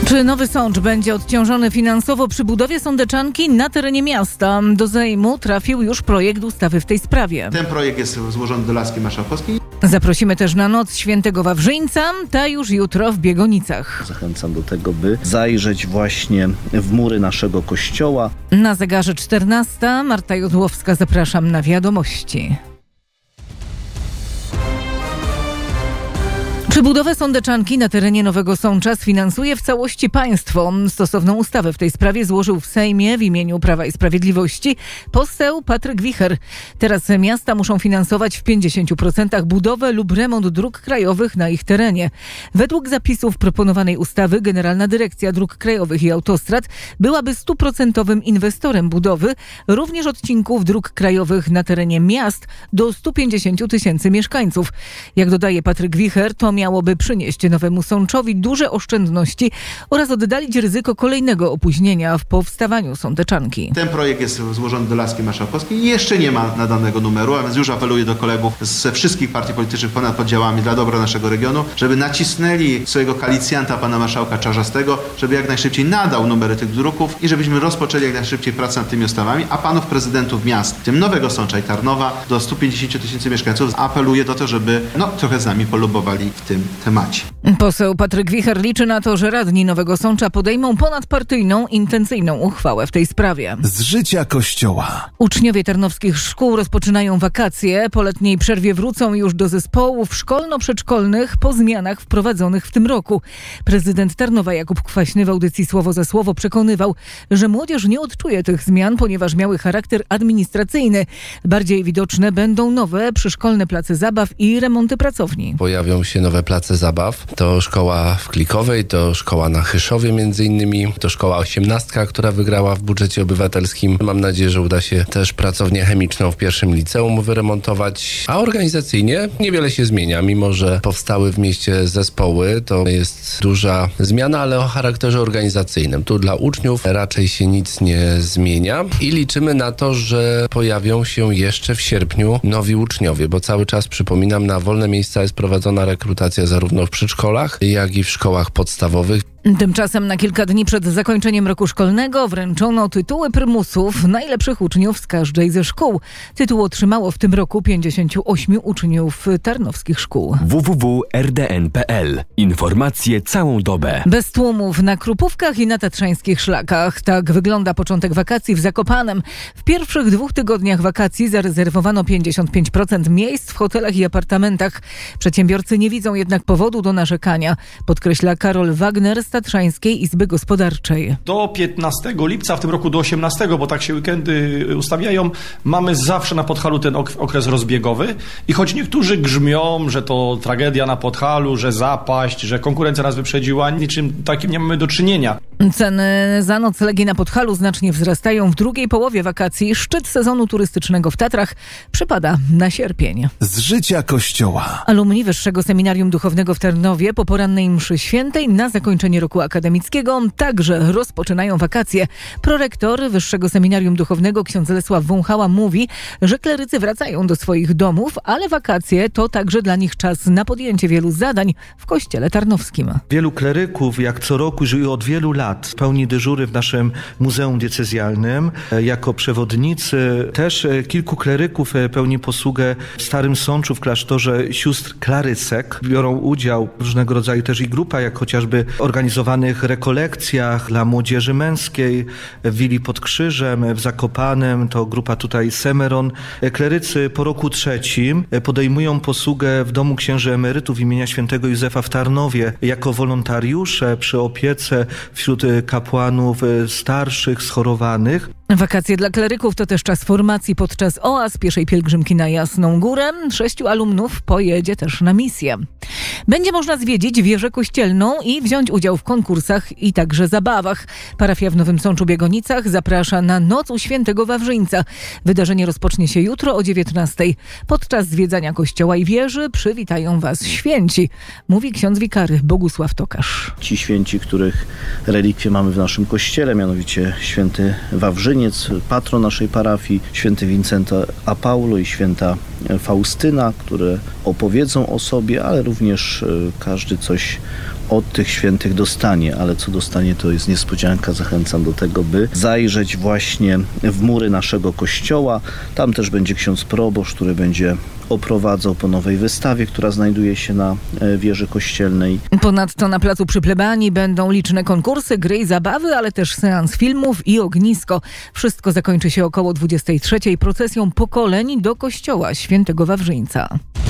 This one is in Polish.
Czy Nowy Sącz będzie odciążony finansowo przy budowie sądeczanki na terenie miasta? Do Sejmu trafił już projekt ustawy w tej sprawie. Ten projekt jest złożony do Laski Marszałkowskiej. Zaprosimy też na Noc Świętego Wawrzyńca, ta już jutro w Biegonicach. Zachęcam do tego, by zajrzeć właśnie w mury naszego kościoła. Na zegarze 14. Marta Jodłowska, zapraszam na wiadomości. Czy budowę sądeczanki na terenie Nowego Sącza sfinansuje w całości państwo? Stosowną ustawę w tej sprawie złożył w Sejmie w imieniu Prawa i Sprawiedliwości poseł Patryk Wicher. Teraz miasta muszą finansować w 50% budowę lub remont dróg krajowych na ich terenie. Według zapisów proponowanej ustawy Generalna Dyrekcja Dróg Krajowych i Autostrad byłaby 100% inwestorem budowy również odcinków dróg krajowych na terenie miast do 150 000 mieszkańców. Jak dodaje Patryk Wicher, to miałoby przynieść Nowemu Sączowi duże oszczędności oraz oddalić ryzyko kolejnego opóźnienia w powstawaniu sądeczanki. Ten projekt jest złożony do Laski Marszałkowskiej i jeszcze nie ma nadanego numeru, a więc już apeluję do kolegów ze wszystkich partii politycznych ponad podziałami dla dobra naszego regionu, żeby nacisnęli swojego koalicjanta, pana marszałka Czarzastego, żeby jak najszybciej nadał numery tych druków i żebyśmy rozpoczęli jak najszybciej pracę nad tymi ustawami, a panów prezydentów miast, w tym Nowego Sącza i Tarnowa, do 150 000 mieszkańców, apeluję do to, żeby trochę z nami polubowali w tym temacie. Poseł Patryk Wicher liczy na to, że radni Nowego Sącza podejmą ponadpartyjną, intencyjną uchwałę w tej sprawie. Z życia Kościoła. Uczniowie tarnowskich szkół rozpoczynają wakacje. Po letniej przerwie wrócą już do zespołów szkolno-przedszkolnych po zmianach wprowadzonych w tym roku. Prezydent Tarnowa Jakub Kwaśny w audycji Słowo za Słowo przekonywał, że młodzież nie odczuje tych zmian, ponieważ miały charakter administracyjny. Bardziej widoczne będą nowe przyszkolne place zabaw i remonty pracowni. Pojawią się nowe place zabaw. To szkoła w Klikowej, to szkoła na Chyszowie między innymi, to szkoła 18, która wygrała w budżecie obywatelskim. Mam nadzieję, że uda się też pracownię chemiczną w pierwszym liceum wyremontować, a organizacyjnie niewiele się zmienia, mimo że powstały w mieście zespoły. To jest duża zmiana, ale o charakterze organizacyjnym. Tu dla uczniów raczej się nic nie zmienia i liczymy na to, że pojawią się jeszcze w sierpniu nowi uczniowie, bo cały czas, przypominam, na wolne miejsca jest prowadzona rekrutacja zarówno w przedszkolach, jak i w szkołach podstawowych. Tymczasem na kilka dni przed zakończeniem roku szkolnego wręczono tytuły prymusów najlepszych uczniów z każdej ze szkół. Tytuł otrzymało w tym roku 58 uczniów tarnowskich szkół. www.rdn.pl. Informacje całą dobę. Bez tłumów na Krupówkach i na tatrzańskich szlakach. Tak wygląda początek wakacji w Zakopanem. W pierwszych 2 tygodniach wakacji zarezerwowano 55% miejsc w hotelach i apartamentach. Przedsiębiorcy nie widzą jednak powodu do narzekania, podkreśla Karol Wagner z Tatrzańskiej Izby Gospodarczej. Do 15 lipca, w tym roku do 18, bo tak się weekendy ustawiają, mamy zawsze na Podhalu ten okres rozbiegowy i choć niektórzy grzmią, że to tragedia na Podhalu, że zapaść, że konkurencja nas wyprzedziła, niczym takim nie mamy do czynienia. Ceny za noclegi na Podhalu znacznie wzrastają w drugiej połowie wakacji. Szczyt sezonu turystycznego w Tatrach przypada na sierpień. Z życia Kościoła. Alumni Wyższego Seminarium Duchownego w Tarnowie po porannej mszy świętej na zakończenie roku akademickiego także rozpoczynają wakacje. Prorektor Wyższego Seminarium Duchownego ksiądz Lesław Wąchała mówi, że klerycy wracają do swoich domów, ale wakacje to także dla nich czas na podjęcie wielu zadań w Kościele Tarnowskim. Wielu kleryków, jak co roku, już od wielu lat pełni dyżury w naszym Muzeum Diecezjalnym jako przewodnicy. Też kilku kleryków pełni posługę w Starym Sączu w klasztorze sióstr Klarysek. Biorą udział w różnego rodzaju też i grupach, jak chociażby organizowanych rekolekcjach dla młodzieży męskiej w Willi pod Krzyżem, w Zakopanem, to grupa tutaj Semeron. Klerycy po roku 3 podejmują posługę w Domu Księży Emerytów imienia świętego Józefa w Tarnowie jako wolontariusze przy opiece wśród kapłanów starszych, schorowanych. Wakacje dla kleryków to też czas formacji podczas oaz pieszej pielgrzymki na Jasną Górę. 6 alumnów pojedzie też na misję. Będzie można zwiedzić wieżę kościelną i wziąć udział w konkursach i także zabawach. Parafia w Nowym Sączu Biegonicach zaprasza na Noc u Świętego Wawrzyńca. Wydarzenie rozpocznie się jutro o 19:00. Podczas zwiedzania kościoła i wieży przywitają Was święci, mówi ksiądz wikary Bogusław Tokarz. Ci święci, których relikwie mamy w naszym kościele, mianowicie święty Wawrzyniec, patron naszej parafii, święty Wincenty a Paulo i święta Faustyna, które opowiedzą o sobie, ale również każdy coś od tych świętych dostanie, ale co dostanie, to jest niespodzianka. Zachęcam do tego, by zajrzeć właśnie w mury naszego kościoła. Tam też będzie ksiądz proboszcz, który będzie oprowadzał po nowej wystawie, która znajduje się na wieży kościelnej. Ponadto na placu przy plebanii będą liczne konkursy, gry i zabawy, ale też seans filmów i ognisko. Wszystko zakończy się około 23:00 procesją pokoleń do kościoła Świętego Wawrzyńca.